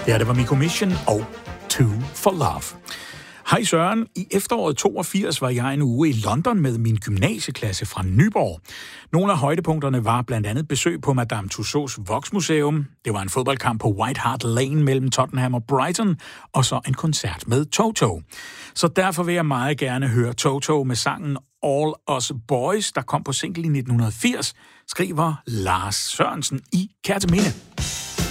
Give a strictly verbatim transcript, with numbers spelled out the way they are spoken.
Ja, det var Miko Mission og Two for Love. Hej Søren, i efteråret toogfirs var jeg en uge i London med min gymnasieklasse fra Nyborg. Nogle af højdepunkterne var blandt andet besøg på Madame Tussauds Voksmuseum. Det var en fodboldkamp på White Hart Lane mellem Tottenham og Brighton, og så en koncert med Toto. Så derfor vil jeg meget gerne høre Toto med sangen All Us Boys, der kom på single i nitten firs, skriver Lars Sørensen i Kerteminde.